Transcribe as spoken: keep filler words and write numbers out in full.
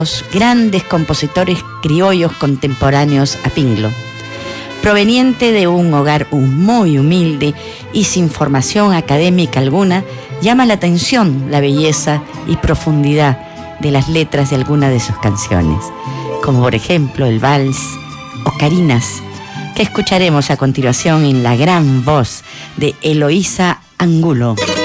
los grandes compositores criollos contemporáneos a Pinglo. Proveniente de un hogar muy humilde y sin formación académica alguna, llama la atención la belleza y profundidad de las letras de algunas de sus canciones, como por ejemplo el vals Ocarinas, que escucharemos a continuación en la gran voz de Eloísa Angulo.